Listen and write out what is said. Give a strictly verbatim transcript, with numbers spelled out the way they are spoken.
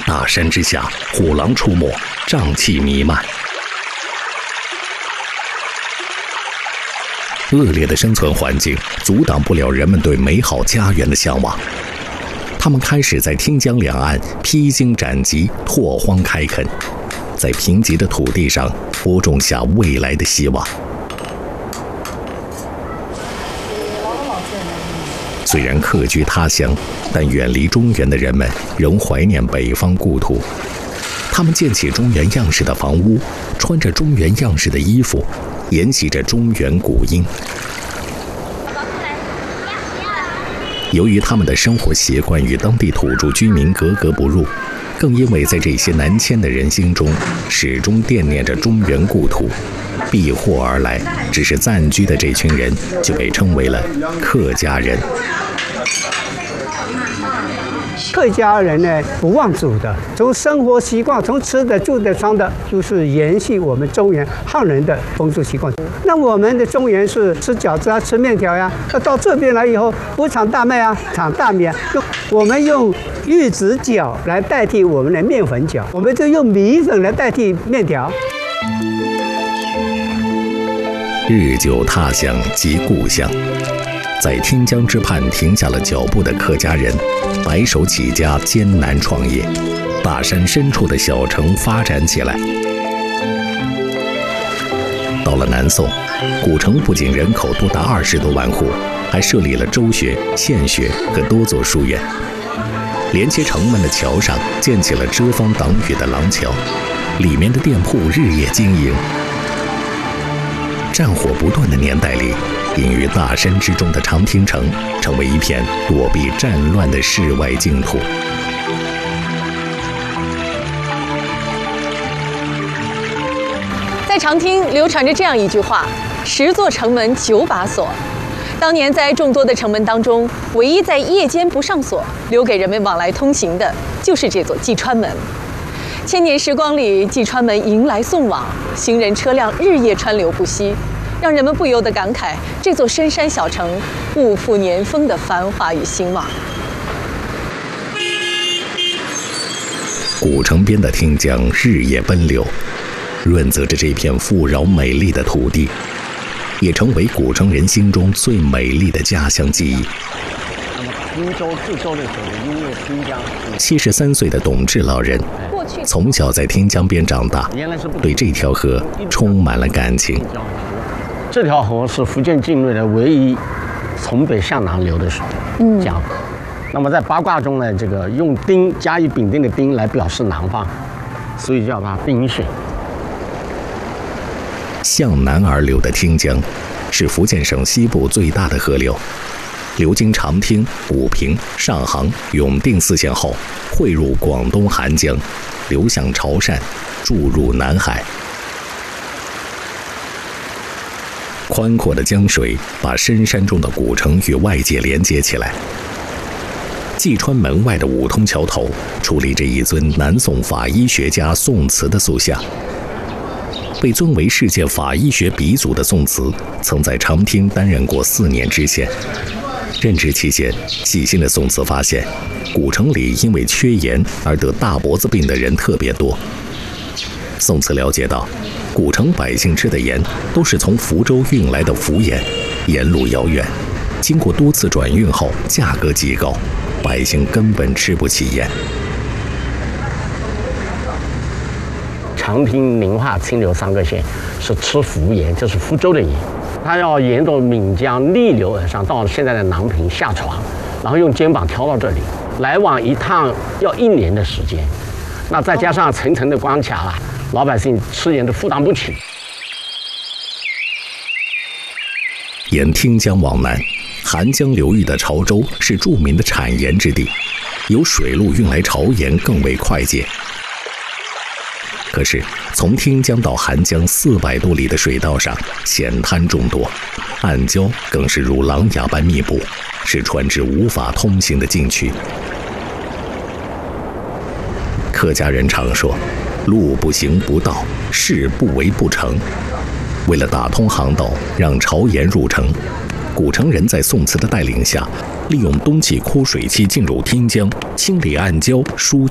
大山之下，虎狼出没，瘴气弥漫。恶劣的生存环境阻挡不了人们对美好家园的向往。他们开始在汀江两岸披荆斩棘，拓荒开垦，在贫瘠的土地上播种下未来的希望。虽然客居他乡，但远离中原的人们仍怀念北方故土。他们建起中原样式的房屋，穿着中原样式的衣服，沿袭着中原古音。由于他们的生活习惯与当地土著居民格格不入，更因为在这些南迁的人心中始终惦念着中原故土，避祸而来，只是暂居的这群人就被称为了客家人。 客家人呢，不忘祖的，从生活习惯，从吃的、住的、穿的，就是延续我们中原汉人的风俗习惯。那我们的中原是吃饺子啊，吃面条呀、啊。那到这边来以后，不产大麦啊，产大米啊。我们用玉子饺来代替我们的面粉饺，我们就用米粉来代替面条。 日久他乡即故乡。在汀江之畔停下了脚步的客家人，白手起家，艰难创业，大山深处的小城发展起来。到了南宋，古城不仅人口多达二十多万户，还设立了州学、县学和多座书院。连接城门的桥上建起了遮风挡雨的廊桥，里面的店铺日夜经营。战火不断的年代里，隐于大山之中的长汀城成为一片躲避战乱的世外净土。 在长汀流传着这样一句话：十座城门九把锁。当年在众多的城门当中，唯一在夜间不上锁，留给人们往来通行的，就是这座蓟川门。千年时光里，蓟川门迎来送往，行人车辆日夜川流不息，让人们不由得感慨这座深山小城物付年丰的繁华与兴旺。 古城边的汀江日夜奔流，润泽着这片富饶美丽的土地，也成为古城人心中最美丽的家乡记忆。七十三岁的董志老人从小在汀江边长大，对这条河充满了感情。 这条河是福建境内的唯一从北向南流的江河。嗯、那么在八卦中呢，这个用丁甲乙丙丁的丁来表示南方，所以叫它丁水。 向南而流的汀江是福建省西部最大的河流，流经长汀、武平、上杭、永定四县后，汇入广东韩江，流向潮汕，注入南海。宽阔的江水把深山中的古城与外界连接起来。蓟川门外的五通桥头矗立着一尊南宋法医学家宋慈的塑像。被尊为世界法医学鼻祖的宋慈，曾在长汀担任过四年知县。任职期间，细心的宋慈发现，古城里因为缺盐而得大脖子病的人特别多。宋慈了解到，古城百姓吃的盐都是从福州运来的福盐，沿路遥远，经过多次转运后价格极高，百姓根本吃不起盐。 长汀、宁化、清流三个县是吃福盐，就是福州的盐，它要沿着闽江逆流而上，到现在的南平下船，然后用肩膀挑到这里，来往一趟要一年的时间。那再加上层层的关卡啊，老百姓吃盐都负担不起。 沿汀江往南，韩江流域的潮州是著名的产盐之地，由水路运来潮盐更为快捷。可是，从汀江到韩江四百多里的水道上，险滩众多，暗礁更是如狼牙般密布，是船只无法通行的禁区。客家人常说：“路不行不到，事不为不成。”为了打通航道，让潮盐入城，古城人在宋慈的带领下，利用冬季枯水期进入汀江，清理暗礁，疏